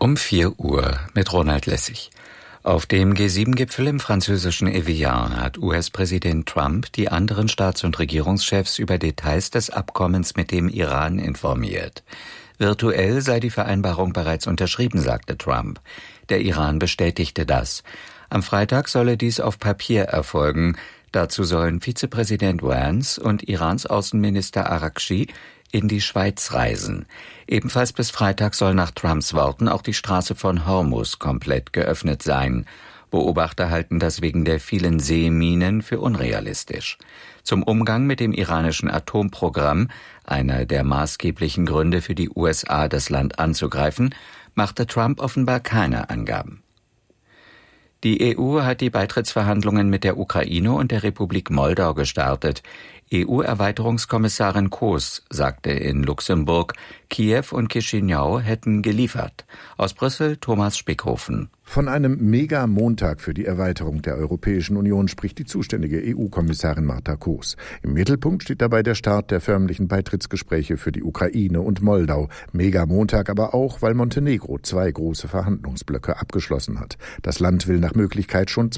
Um 4 Uhr mit Ronald Lessig. Auf dem G7-Gipfel im französischen Evian hat US-Präsident Trump die anderen Staats- und Regierungschefs über Details des Abkommens mit dem Iran informiert. Virtuell sei die Vereinbarung bereits unterschrieben, sagte Trump. Der Iran bestätigte das. Am Freitag solle dies auf Papier erfolgen. Dazu sollen Vizepräsident Vance und Irans Außenminister Araghchi in die Schweiz reisen. Ebenfalls bis Freitag soll nach Trumps Worten auch die Straße von Hormuz komplett geöffnet sein. Beobachter halten das wegen der vielen Seeminen für unrealistisch. Zum Umgang mit dem iranischen Atomprogramm, einer der maßgeblichen Gründe für die USA, das Land anzugreifen, machte Trump offenbar keine Angaben. Die EU hat die Beitrittsverhandlungen mit der Ukraine und der Republik Moldau gestartet. EU-Erweiterungskommissarin Kroes sagte in Luxemburg, Kiew und Chișinău hätten geliefert. Aus Brüssel Thomas Spickhofen. Von einem Mega-Montag für die Erweiterung der Europäischen Union spricht die zuständige EU-Kommissarin Marta Kroes. Im Mittelpunkt steht dabei der Start der förmlichen Beitrittsgespräche für die Ukraine und Moldau. Mega-Montag aber auch, weil Montenegro 2 große Verhandlungsblöcke abgeschlossen hat. Das Land will nach Möglichkeit schon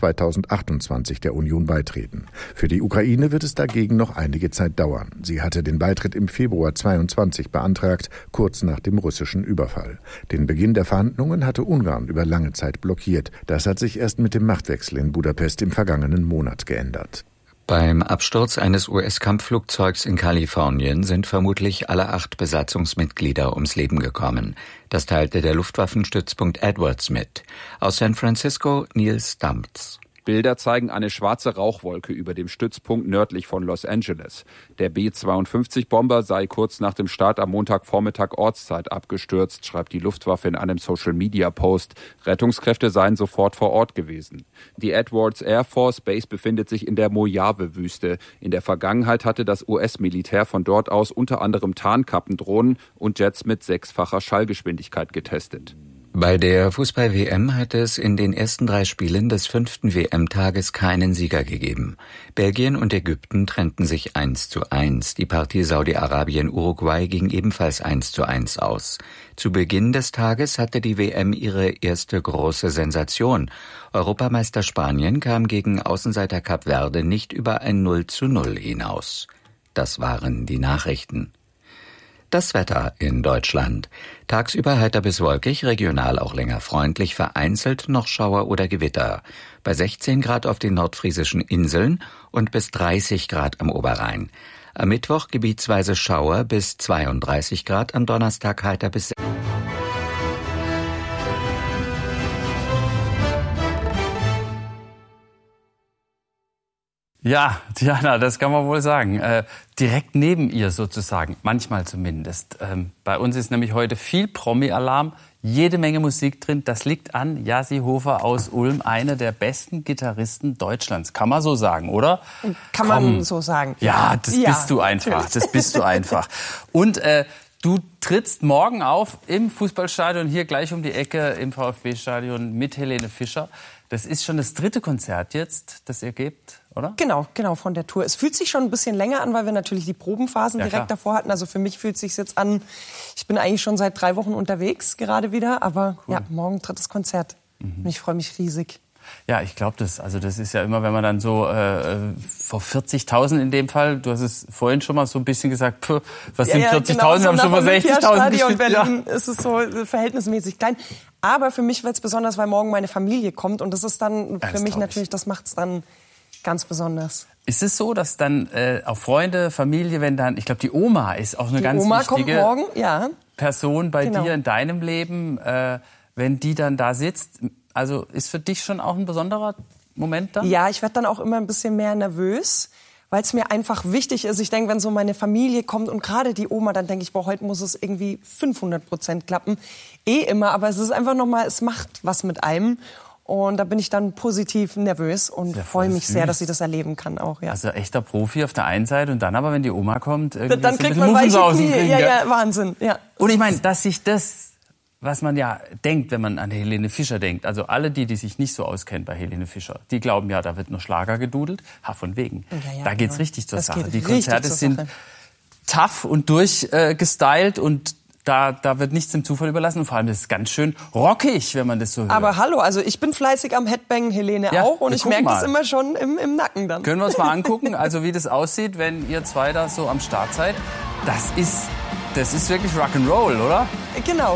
2028 der Union beitreten. Für die Ukraine wird es dagegen noch einige Zeit dauern. Sie hatte den Beitritt im Februar 2022 beantragt, kurz nach dem russischen Überfall. Den Beginn der Verhandlungen hatte Ungarn über lange Zeit blockiert. Das hat sich erst mit dem Machtwechsel in Budapest im vergangenen Monat geändert. Beim Absturz eines US-Kampfflugzeugs in Kalifornien sind vermutlich alle 8 Besatzungsmitglieder ums Leben gekommen. Das teilte der Luftwaffenstützpunkt Edwards mit. Aus San Francisco Nils Damptz. Bilder zeigen eine schwarze Rauchwolke über dem Stützpunkt nördlich von Los Angeles. Der B-52-Bomber sei kurz nach dem Start am Montagvormittag Ortszeit abgestürzt, schreibt die Luftwaffe in einem Social-Media-Post. Rettungskräfte seien sofort vor Ort gewesen. Die Edwards Air Force Base befindet sich in der Mojave-Wüste. In der Vergangenheit hatte das US-Militär von dort aus unter anderem Tarnkappendrohnen und Jets mit 6-facher Schallgeschwindigkeit getestet. Bei der Fußball-WM hat es in den ersten 3 Spielen des 5. WM-Tages keinen Sieger gegeben. Belgien und Ägypten trennten sich 1:1. Die Partie Saudi-Arabien-Uruguay ging ebenfalls 1:1 aus. Zu Beginn des Tages hatte die WM ihre erste große Sensation. Europameister Spanien kam gegen Außenseiter Kap Verde nicht über ein 0:0 hinaus. Das waren die Nachrichten. Das Wetter in Deutschland. Tagsüber heiter bis wolkig, regional auch länger freundlich, vereinzelt noch Schauer oder Gewitter. Bei 16 Grad auf den nordfriesischen Inseln und bis 30 Grad am Oberrhein. Am Mittwoch gebietsweise Schauer bis 32 Grad, am Donnerstag heiter bis Ja, Diana, das kann man wohl sagen. Direkt neben ihr sozusagen, manchmal zumindest. Bei uns ist nämlich heute viel Promi-Alarm, jede Menge Musik drin. Das liegt an Jassi Hofer aus Ulm, einer der besten Gitarristen Deutschlands. Kann man so sagen, oder? Kann man so sagen. Ja, bist du einfach. Natürlich. Das bist du einfach. Und du trittst morgen auf im Fußballstadion, hier gleich um die Ecke im VfB-Stadion mit Helene Fischer. Das ist schon das 3. Konzert jetzt, das ihr gebt, oder? Genau, von der Tour. Es fühlt sich schon ein bisschen länger an, weil wir natürlich die Probenphasen direkt davor hatten. Also für mich fühlt es sich jetzt an, ich bin eigentlich schon seit 3 Wochen unterwegs, gerade wieder. Aber cool. Ja, morgen 3. Konzert. Und ich freue mich riesig. Ja, ich glaube das. Also das ist ja immer, wenn man dann so vor 40.000 in dem Fall, du hast es vorhin schon mal so ein bisschen gesagt, was sind 40.000, genau, wir haben schon vor 60.000 gespielt. Berlin ist es so verhältnismäßig klein. Aber für mich wird es besonders, weil morgen meine Familie kommt. Und das ist dann für mich natürlich, das macht es dann ganz besonders. Ist es so, dass dann auch Freunde, Familie, wenn dann, ich glaube, die Oma ist auch eine ganz Oma wichtige kommt morgen, ja. Person bei dir in deinem Leben, wenn die dann da sitzt. Also ist für dich schon auch ein besonderer Moment dann? Ja, ich werde dann auch immer ein bisschen mehr nervös, weil es mir einfach wichtig ist. Ich denke, wenn so meine Familie kommt und gerade die Oma, dann denke ich, boah, heute muss es irgendwie 500% klappen. Immer, aber es ist einfach nochmal, es macht was mit einem. Und da bin ich dann positiv nervös und freue mich sehr, dass ich das erleben kann auch. Ja. Also echter Profi auf der einen Seite und dann aber, wenn die Oma kommt, irgendwie dann kriegt man weiche Knie. Ja, Wahnsinn. Ja. Und ich meine, dass sich das, was man ja denkt, wenn man an Helene Fischer denkt, also alle die sich nicht so auskennen bei Helene Fischer, die glauben ja, da wird nur Schlager gedudelt. Von wegen. Ja, da geht's richtig zur Sache. Die Konzerte sind tough und durchgestylt und Da wird nichts dem Zufall überlassen. Und vor allem ist es ganz schön rockig, wenn man das so hört. Aber hallo, also ich bin fleißig am Headbang, Helene auch. Und ich merke das immer schon im Nacken dann. Können wir uns mal angucken, also wie das aussieht, wenn ihr zwei da so am Start seid. Das ist wirklich Rock'n'Roll, oder? Genau.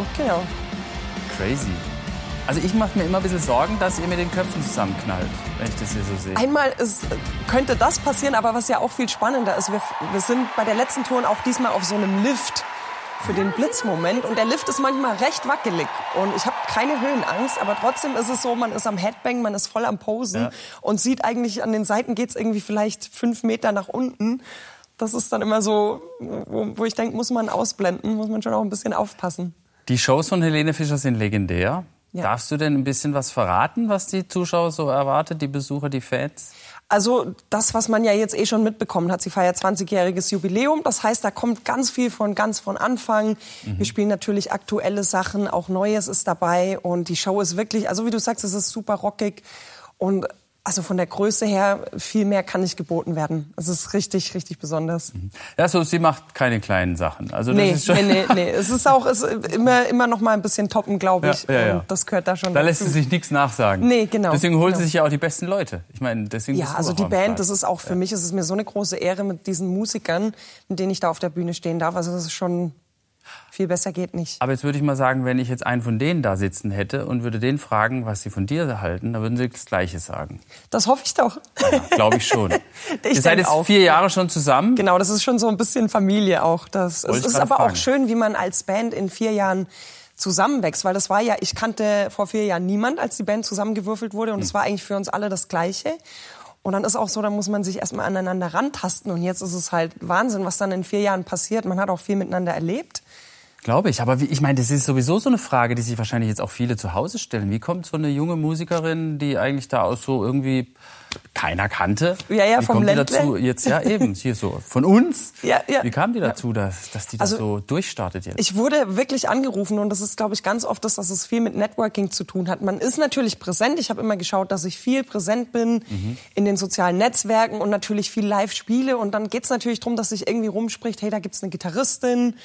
Crazy. Also ich mache mir immer ein bisschen Sorgen, dass ihr mit den Köpfen zusammenknallt, wenn ich das hier so sehe. Einmal könnte das passieren, aber was ja auch viel spannender ist, wir sind bei der letzten Tour auch diesmal auf so einem Lift für den Blitzmoment. Und der Lift ist manchmal recht wackelig. Und ich habe keine Höhenangst, aber trotzdem ist es so, man ist am Headbang, man ist voll am Posen und sieht eigentlich, an den Seiten geht's irgendwie vielleicht 5 Meter nach unten. Das ist dann immer so, wo ich denke, muss man ausblenden, muss man schon auch ein bisschen aufpassen. Die Shows von Helene Fischer sind legendär. Ja. Darfst du denn ein bisschen was verraten, was die Zuschauer so erwartet, die Besucher, die Fans? Also das, was man ja jetzt schon mitbekommen hat, sie feiert 20-jähriges Jubiläum. Das heißt, da kommt ganz viel von Anfang. Wir spielen natürlich aktuelle Sachen, auch Neues ist dabei. Und die Show ist wirklich, also wie du sagst, es ist super rockig. Und also von der Größe her, viel mehr kann nicht geboten werden. Es ist richtig, richtig besonders. Ja, so, sie macht keine kleinen Sachen. Also das nee. Es ist auch immer noch mal ein bisschen toppen, glaube ich. Ja. Und das gehört da schon dazu. Da dazu. lässt sie sich nichts nachsagen. Nee, genau. Deswegen holt sie sich ja auch die besten Leute. Ich meine, deswegen ja, also die Band, das ist auch für mich, es ist mir so eine große Ehre mit diesen Musikern, mit denen ich da auf der Bühne stehen darf. Also das ist schon... Viel besser geht nicht. Aber jetzt würde ich mal sagen, wenn ich jetzt einen von denen da sitzen hätte und würde den fragen, was sie von dir halten, dann würden sie das Gleiche sagen. Das hoffe ich doch. Ja, glaube ich schon. Ihr seid jetzt 4 Jahre schon zusammen? Genau, das ist schon so ein bisschen Familie auch. Es ist aber auch schön, wie man als Band in 4 Jahren zusammenwächst. Weil das war ja, ich kannte vor 4 Jahren niemand, als die Band zusammengewürfelt wurde. Und es war eigentlich für uns alle das Gleiche. Und dann ist auch so, da muss man sich erstmal aneinander rantasten. Und jetzt ist es halt Wahnsinn, was dann in 4 Jahren passiert. Man hat auch viel miteinander erlebt. Glaube ich. Aber ich meine, das ist sowieso so eine Frage, die sich wahrscheinlich jetzt auch viele zu Hause stellen. Wie kommt so eine junge Musikerin, die eigentlich da auch so irgendwie keiner kannte? Ja, wie vom kommt die Ländle. dazu? Jetzt ja eben hier so von uns. Ja. Wie kam die dazu, dass die das so durchstartet jetzt? Ich wurde wirklich angerufen und das ist, glaube ich, ganz oft, dass es viel mit Networking zu tun hat. Man ist natürlich präsent. Ich habe immer geschaut, dass ich viel präsent bin in den sozialen Netzwerken und natürlich viel live spiele. Und dann geht es natürlich darum, dass sich irgendwie rumspricht, hey, da gibt's eine Gitarristin.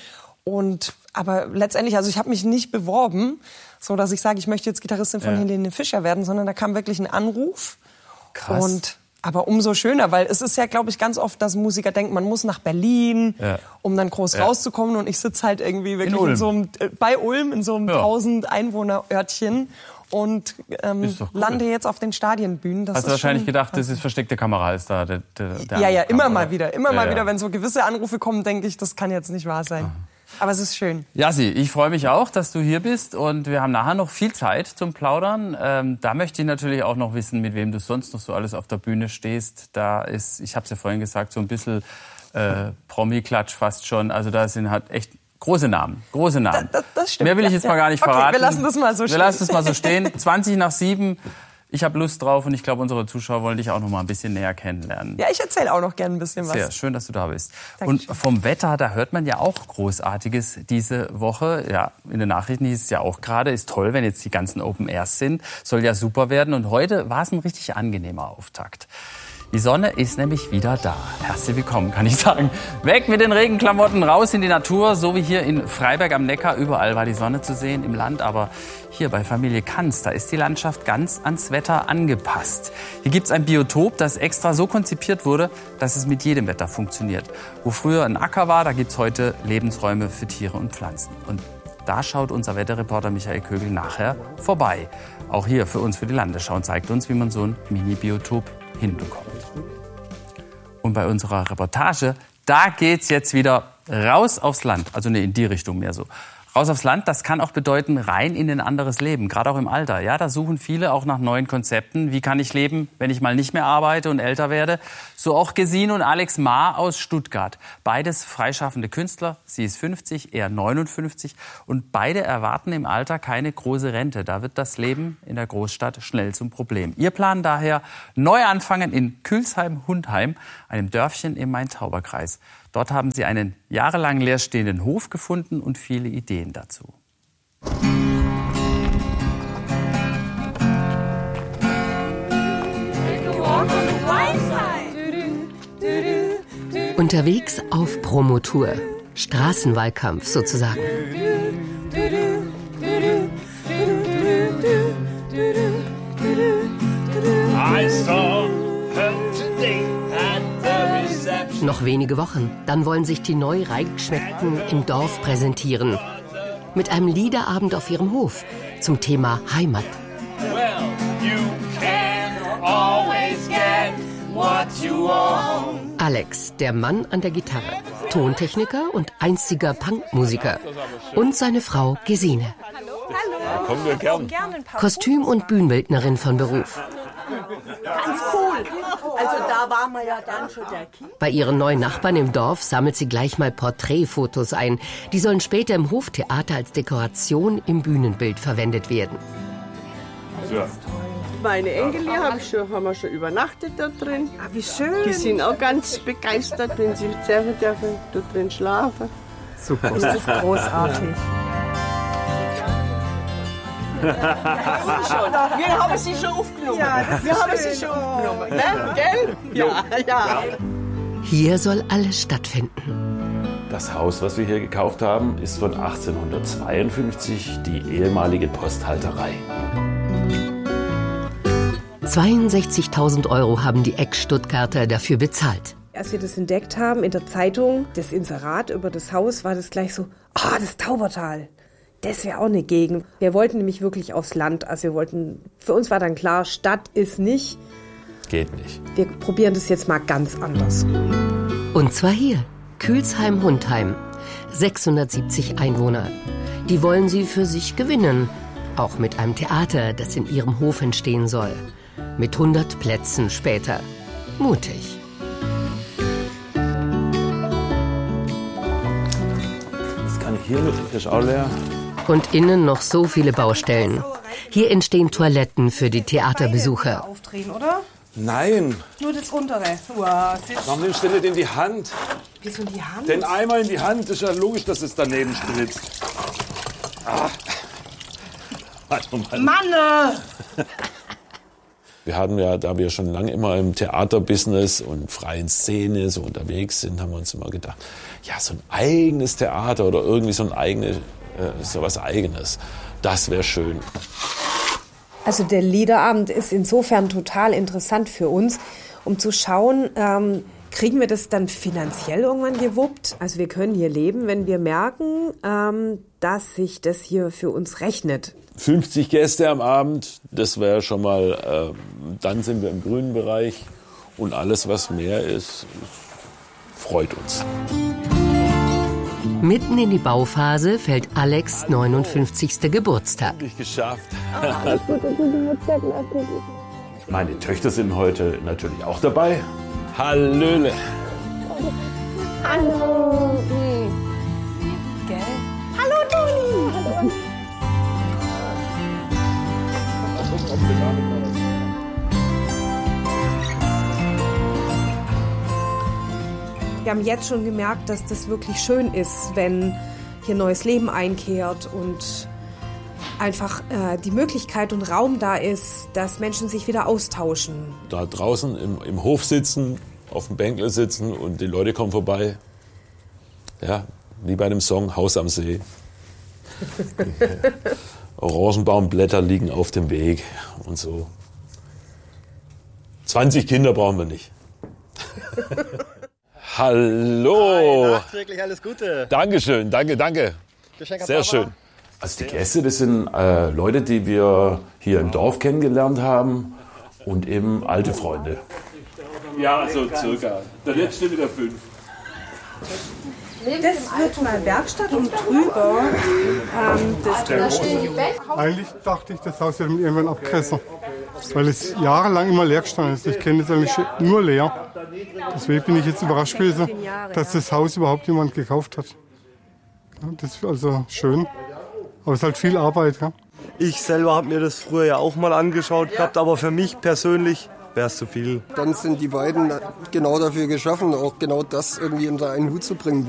Aber letztendlich, also ich habe mich nicht beworben, so dass ich sage, ich möchte jetzt Gitarristin von Helene Fischer werden, sondern da kam wirklich ein Anruf. Krass. Aber umso schöner, weil es ist ja, glaube ich, ganz oft, dass Musiker denken, man muss nach Berlin, um dann groß rauszukommen. Und ich sitze halt irgendwie wirklich bei Ulm in so einem 1000-Einwohner-Örtchen und lande jetzt auf den Stadienbühnen. Das hast du wahrscheinlich gedacht, das ist versteckte Kamera, ist da der immer mal wieder, wenn so gewisse Anrufe kommen, denke ich, das kann jetzt nicht wahr sein. Aber es ist schön. Jassi, ich freue mich auch, dass du hier bist und wir haben nachher noch viel Zeit zum Plaudern. Da möchte ich natürlich auch noch wissen, mit wem du sonst noch so alles auf der Bühne stehst. Da ist, ich habe es ja vorhin gesagt, so ein bisschen Promi-Klatsch fast schon. Also da sind halt echt große Namen. Das stimmt. Mehr will ich jetzt mal gar nicht verraten. Wir lassen das mal so stehen. 7:20. Ich habe Lust drauf und ich glaube, unsere Zuschauer wollen dich auch noch mal ein bisschen näher kennenlernen. Ja, ich erzähle auch noch gerne ein bisschen was. Sehr schön, dass du da bist. Dankeschön. Und vom Wetter, da hört man ja auch Großartiges diese Woche. Ja, in den Nachrichten hieß es ja auch gerade, ist toll, wenn jetzt die ganzen Open Airs sind. Soll ja super werden. Und heute war es ein richtig angenehmer Auftakt. Die Sonne ist nämlich wieder da. Herzlich willkommen, kann ich sagen. Weg mit den Regenklamotten, raus in die Natur. So wie hier in Freiberg am Neckar. Überall war die Sonne zu sehen im Land. Aber hier bei Familie Kanz, da ist die Landschaft ganz ans Wetter angepasst. Hier gibt's ein Biotop, das extra so konzipiert wurde, dass es mit jedem Wetter funktioniert. Wo früher ein Acker war, da gibt's heute Lebensräume für Tiere und Pflanzen. Und da schaut unser Wetterreporter Michael Kögel nachher vorbei. Auch hier für uns, für die Landesschau, und zeigt uns, wie man so ein Mini-Biotop hinbekommt. Und bei unserer Reportage, da geht's jetzt wieder raus aufs Land. Also in die Richtung mehr so. Raus aufs Land, das kann auch bedeuten, rein in ein anderes Leben, gerade auch im Alter. Ja, da suchen viele auch nach neuen Konzepten. Wie kann ich leben, wenn ich mal nicht mehr arbeite und älter werde? So auch Gesine und Alex Ma aus Stuttgart. Beides freischaffende Künstler. Sie ist 50, er 59. Und beide erwarten im Alter keine große Rente. Da wird das Leben in der Großstadt schnell zum Problem. Ihr Plan daher, neu anfangen in Külsheim-Hundheim, einem Dörfchen im Main-Tauber-Kreis. Dort haben sie einen jahrelang leerstehenden Hof gefunden und viele Ideen dazu. Unterwegs auf Promotour, Straßenwahlkampf sozusagen. Noch wenige Wochen, dann wollen sich die Neu-Reingeschmeckten im Dorf präsentieren. Mit einem Liederabend auf ihrem Hof zum Thema Heimat. Well, you can always get what you want. Alex, der Mann an der Gitarre, Tontechniker und einstiger Punkmusiker. Und seine Frau Gesine. Hallo. Kommen wir gern. Kostüm- und Bühnenbildnerin von Beruf. Ganz cool. Also da waren wir ja dann schon der Kind. Bei ihren neuen Nachbarn im Dorf sammelt sie gleich mal Porträtfotos ein. Die sollen später im Hoftheater als Dekoration im Bühnenbild verwendet werden. Ja. Meine Enkel haben wir schon übernachtet da drin. Ah, wie schön. Die sind auch ganz begeistert, wenn sie selber dürfen da drin schlafen. Super. Das ist großartig. Wir haben sie schon aufgenommen. Ja, wir haben sie schon aufgenommen. Ne? Gell? Ja, ja. Hier soll alles stattfinden. Das Haus, was wir hier gekauft haben, ist von 1852, die ehemalige Posthalterei. 62.000 € haben die Ex-Stuttgarter dafür bezahlt. Als wir das entdeckt haben in der Zeitung, das Inserat über das Haus, war das gleich so, das Taubertal, das wäre auch eine Gegend. Wir wollten nämlich wirklich aufs Land, für uns war dann klar, Stadt ist nicht. Geht nicht. Wir probieren das jetzt mal ganz anders. Und zwar hier, Külsheim-Hundheim, 670 Einwohner. Die wollen sie für sich gewinnen, auch mit einem Theater, das in ihrem Hof entstehen soll. Mit 100 Plätzen später. Mutig. Das kann ich hier mit, das ist auch leer. Und innen noch so viele Baustellen. Hier entstehen Toiletten für die Theaterbesucher. Aufdrehen, oder? Nein. Nur das untere. Wow, Warum nimmst du nicht in die Hand? Wieso in die Hand? Den Eimer in die Hand, ist ja logisch, dass es daneben spritzt. Mann! Wir haben ja, da wir schon lange immer im Theaterbusiness und freien Szene so unterwegs sind, haben wir uns immer gedacht, ja, so ein eigenes Theater oder irgendwie so was Eigenes, das wäre schön. Also der Liederabend ist insofern total interessant für uns, um zu schauen, kriegen wir das dann finanziell irgendwann gewuppt? Also wir können hier leben, wenn wir merken, dass sich das hier für uns rechnet. 50 Gäste am Abend, das wäre schon mal, dann sind wir im grünen Bereich und alles, was mehr ist, freut uns. Mitten in die Bauphase fällt Alex' 59. Geburtstag. Endlich geschafft. Meine Töchter sind heute natürlich auch dabei. Hallöle. Hallo. Gell? Hallo, Toni. Hallo. Wir haben jetzt schon gemerkt, dass das wirklich schön ist, wenn hier neues Leben einkehrt und einfach die Möglichkeit und Raum da ist, dass Menschen sich wieder austauschen. Da draußen im Hof sitzen, auf dem Bänkle sitzen und die Leute kommen vorbei. Ja, wie bei dem Song Haus am See. Orangenbaumblätter liegen auf dem Weg und so. 20 Kinder brauchen wir nicht. Hallo. Hi, nachträglich alles Gute. Dankeschön, danke. Sehr schön. Also die Gäste, das sind Leute, die wir hier im Dorf kennengelernt haben und eben alte Freunde. Ja, so circa. Der letzte wieder 5. Das wird mal Werkstatt und drüber das Studio. Eigentlich dachte ich, das Haus wird irgendwann abgerissen, weil es jahrelang immer leer gestanden ist. Ich kenne es eigentlich nur leer. Deswegen bin ich jetzt überrascht gewesen, dass das Haus überhaupt jemand gekauft hat. Ja, das ist also schön, aber es ist halt viel Arbeit. Ja. Ich selber habe mir das früher ja auch mal angeschaut gehabt, aber für mich persönlich wäre es zu viel. Dann sind die beiden genau dafür geschaffen, auch genau das irgendwie unter einen Hut zu bringen.